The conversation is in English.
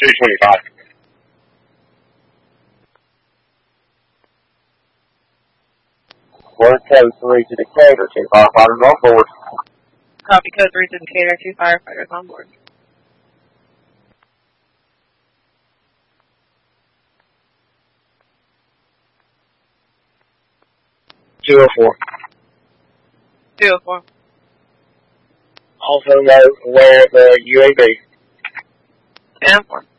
225. Word code 3 to Decatur, 2 firefighters on board. Copy code 3 to Decatur, 2 firefighters on board. Two 204. Also know aware of the UAV. 10-4.